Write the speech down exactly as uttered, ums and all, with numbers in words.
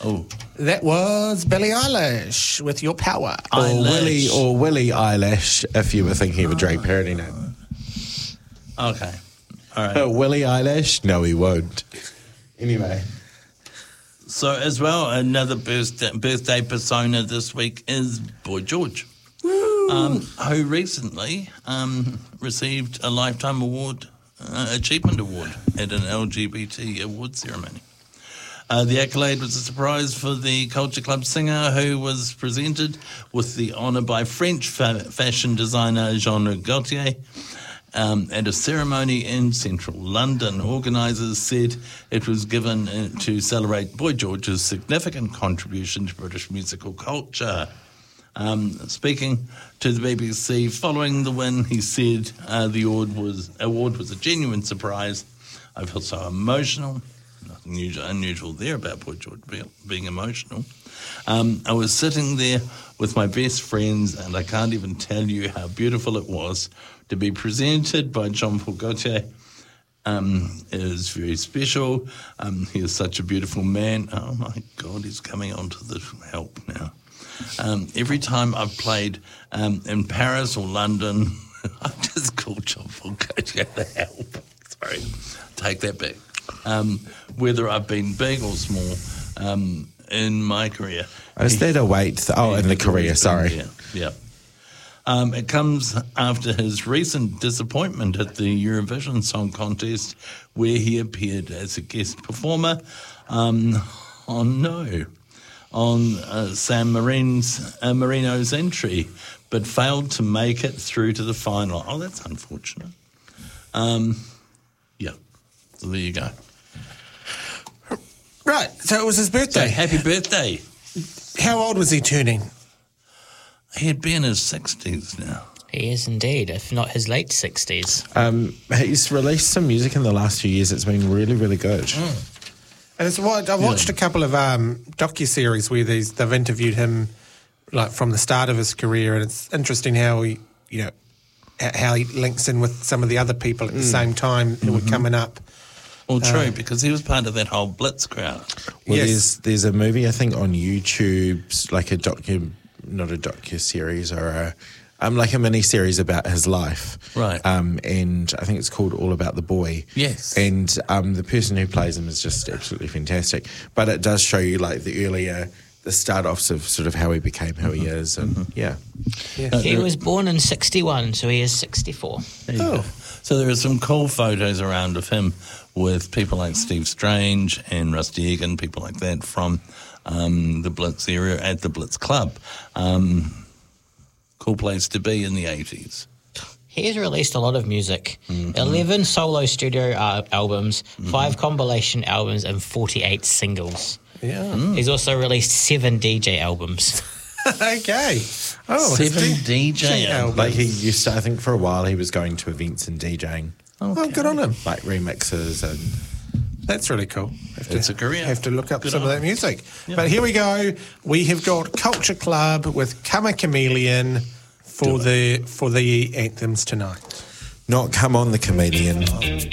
Oh, That was Billie Eilish with Your Power. Or Eilish. Willie, or Willie Eilish, if you were thinking of a Drake parody name. okay. All right. Uh, Willie Eilish? No, he won't. Anyway. So as well, another birthday, birthday persona this week is Boy George, um, who recently um, received a Lifetime Award, uh, Achievement Award at an L G B T award ceremony. Uh, the accolade was a surprise for the Culture Club singer, who was presented with the honour by French fa- fashion designer Jean Gaultier. Um, at a ceremony in central London. Organisers said it was given uh, to celebrate Boy George's significant contribution to British musical culture. Um, speaking to the B B C following the win, he said uh, the award was, award was a genuine surprise. I feel so emotional. Nothing usual, unusual there about Boy George being, being emotional. Um, I was sitting there with my best friends, and I can't even tell you how beautiful it was to be presented by Jean-Paul Gaultier. Um, it was very special. Um, he is such a beautiful man. Oh, my God, he's coming onto the help now. Um, every time I've played um, in Paris or London, I've just called Jean-Paul Gaultier the help. Sorry, take that back. Um, whether I've been big or small um, in my career. Is that a wait? Oh, in the career, sorry. Yeah, yeah. Um, it comes after his recent disappointment at the Eurovision Song Contest, where he appeared as a guest performer um, on No, on uh, San Marino's, uh, Marino's entry, but failed to make it through to the final. Oh, that's unfortunate. Um, yeah, so there you go. Right, so it was his So birthday. happy birthday. How old was he turning? He'd be in his sixties now. He is indeed, if not his late sixties. Um, he's released some music in the last few years. It's been really, really good. And it's what I've watched a couple of um, docu-series where these, they've interviewed him like from the start of his career, and it's interesting how he, you know, h- how he links in with some of the other people at the same time who were coming up. Well, true, because he was part of that whole Blitz crowd. Well, Yes. there's there's a movie, I think, on YouTube, like a docu, not a docu-series, or a, um, like a mini-series about his life. Right. Um, and I think it's called All About the Boy. Yes. And um, the person who plays him is just absolutely fantastic. But it does show you, like, the earlier, the start-offs of sort of how he became who he is. And, yeah. He was born in sixty-one, so he is sixty-four. There you go. So there are some cool photos around of him with people like Steve Strange and Rusty Egan, people like that from um, the Blitz area at the Blitz Club. Um, cool place to be in the eighties. He has released a lot of music. Mm-hmm. eleven solo studio uh, albums, mm-hmm. five compilation albums, and forty-eight singles. Yeah. Mm. He's also released seven D J albums. Okay. Oh, Seven D J D J albums. Like, he used to, I think for a while, he was going to events and DJing, Oh, good on him. like remixes and... That's really cool. Have to, It's a career. Have to look up Good some of on that him. music. Yeah. But here we go. We have got Culture Club with Come a Chameleon for Do the for the anthems tonight. Not Come On the Chameleon.